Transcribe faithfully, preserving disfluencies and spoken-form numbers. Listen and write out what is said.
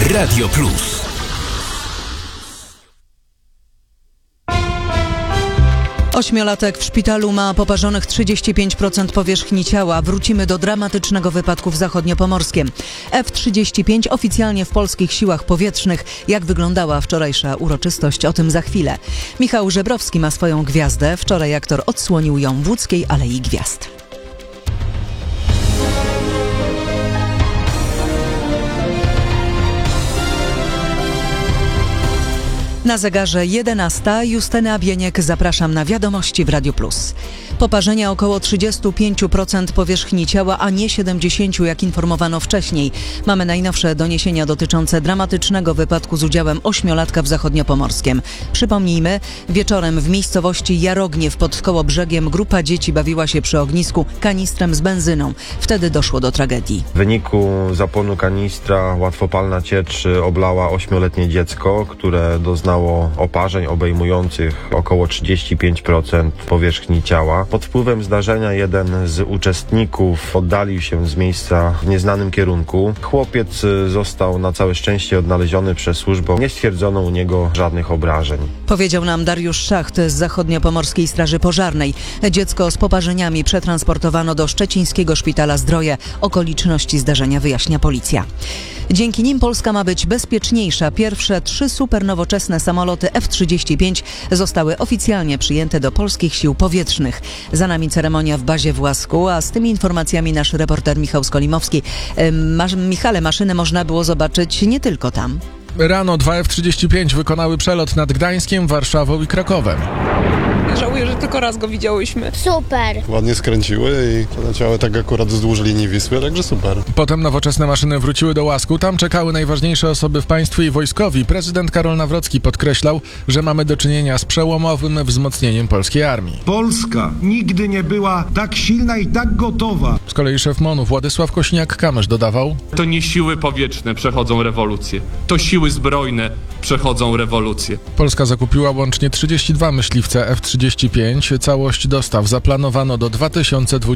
Radio Plus. Ośmiolatek w szpitalu ma poparzonych trzydzieści pięć procent powierzchni ciała. Wrócimy do dramatycznego wypadku w Zachodniopomorskiem. F trzydzieści pięć oficjalnie w polskich siłach powietrznych. Jak wyglądała wczorajsza uroczystość? O tym za chwilę. Michał Żebrowski ma swoją gwiazdę. Wczoraj aktor odsłonił ją w łódzkiej Alei Gwiazd. Na zegarze jedenasta. Justyna Bieniek, zapraszam na wiadomości w Radio Plus. Poparzenia około trzydzieści pięć procent powierzchni ciała, a nie siedemdziesiąt procent, jak informowano wcześniej. Mamy najnowsze doniesienia dotyczące dramatycznego wypadku z udziałem ośmiolatka w Zachodniopomorskiem. Przypomnijmy, wieczorem w miejscowości Jarogniew pod Kołobrzegiem grupa dzieci bawiła się przy ognisku kanistrem z benzyną. Wtedy doszło do tragedii. W wyniku zapłonu kanistra łatwopalna ciecz oblała ośmioletnie dziecko, które doznało oparzeń obejmujących około trzydzieści pięć procent powierzchni ciała. Pod wpływem zdarzenia jeden z uczestników oddalił się z miejsca w nieznanym kierunku. Chłopiec został na całe szczęście odnaleziony przez służbę. Nie stwierdzono u niego żadnych obrażeń. Powiedział nam Dariusz Szacht z Zachodniopomorskiej Straży Pożarnej. Dziecko z poparzeniami przetransportowano do Szczecińskiego Szpitala Zdroje. Okoliczności zdarzenia wyjaśnia policja. Dzięki nim Polska ma być bezpieczniejsza. Pierwsze trzy supernowoczesne samoloty F trzydzieści pięć zostały oficjalnie przyjęte do polskich sił powietrznych. Za nami ceremonia w bazie w Łasku, a z tymi informacjami nasz reporter Michał Skolimowski. Masz, Michale, maszyny można było zobaczyć nie tylko tam. Rano dwa F trzydzieści pięć wykonały przelot nad Gdańskiem, Warszawą i Krakowem. Żałuję, że tylko raz go widziałyśmy. Super. Ładnie skręciły i poleciały tak akurat wzdłuż linii Wisły, także super. Potem nowoczesne maszyny wróciły do Łasku. Tam czekały najważniejsze osoby w państwie i wojskowi. Prezydent Karol Nawrocki podkreślał, że mamy do czynienia z przełomowym wzmocnieniem polskiej armii. Polska nigdy nie była tak silna i tak gotowa. Z kolei szef MON-u Władysław Kośniak-Kamysz dodawał: To nie siły powietrzne przechodzą rewolucję, to siły zbrojne przechodzą rewolucję. Polska zakupiła łącznie trzydzieści dwa myśliwce F trzydzieści pięć. Całość dostaw zaplanowano do dwa tysiące dwudziestego